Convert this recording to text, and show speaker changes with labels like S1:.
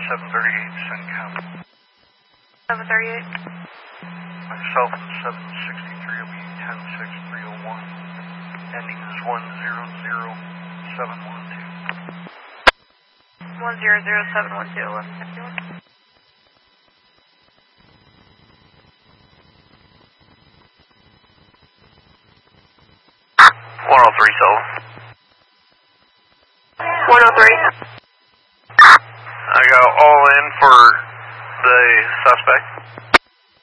S1: 738, send count.
S2: 738.
S1: Myself and 763 will be 106,301. Ending is 100712.
S2: 100712, 1151.
S1: I got all in for the suspect.